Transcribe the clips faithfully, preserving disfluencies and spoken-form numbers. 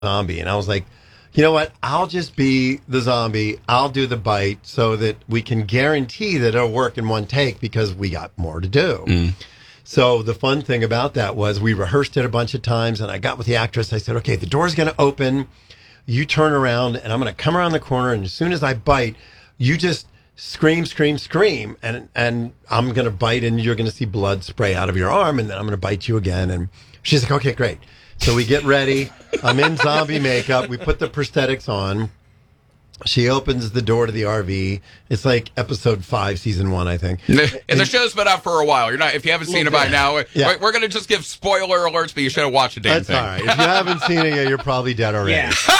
zombie. And I was like, you know what? I'll just be the zombie. I'll do the bite so that we can guarantee that it'll work in one take because we got more to do. Mm. So the fun thing about that was we rehearsed it a bunch of times, and I got with the actress. I said, okay, the door's going to open. You turn around, and I'm going to come around the corner, and as soon as I bite, you just scream, scream, scream, and and I'm going to bite, and you're going to see blood spray out of your arm, and then I'm going to bite you again. And she's like, okay, great. So we get ready. I'm in zombie makeup. We put the prosthetics on. She opens the door to the R V. It's like episode five, season one, I think. And the show's been up for a while. You're not, if you haven't seen it by now, yeah. we're going to just give spoiler alerts, but you should have watched the damn That's thing. all right. If you haven't seen it yet, you're probably dead already.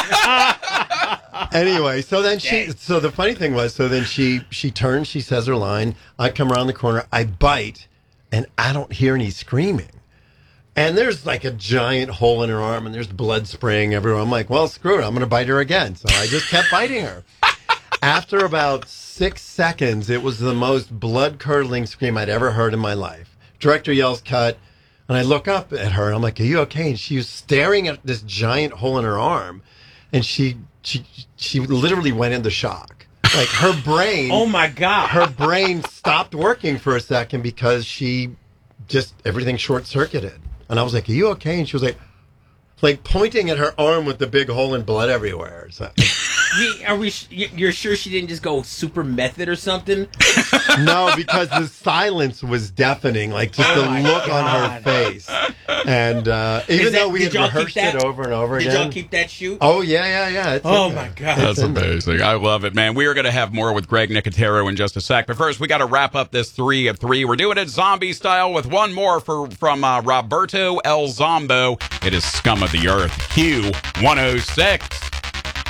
Yeah. Anyway, so then she. So the funny thing was, so then she she turns. She says her line. I come around the corner. I bite, and I don't hear any screaming. And there's like a giant hole in her arm, and there's blood spraying everywhere. I'm like, well, screw it. I'm going to bite her again. So I just kept biting her. After about six seconds, it was the most blood-curdling scream I'd ever heard in my life. Director yells, cut, and I look up at her, and I'm like, are you okay? And she was staring at this giant hole in her arm, and she she she literally went into shock. Like, her brain... Oh, my God. Her brain stopped working for a second because she just... everything short-circuited. And I was like, are you okay? And she was like, like pointing at her arm with the big hole and blood everywhere. So, Are we? You're sure she didn't just go super method or something? no, because the silence was deafening. Like just Oh the my look God. on her face. And uh, even Is that- though we did had y'all keep rehearsed that? it over and over Did again. y'all keep that shoot? Oh, yeah, yeah, yeah. It's Oh, in my there. God. It's That's in there. amazing. I love it, man. We are going to have more with Greg Nicotero in just a sec. But first, we got to wrap up this three of three. We're doing it zombie style with one more for from uh, Roberto El Zombo. It is Scum of the Earth, Q one oh six.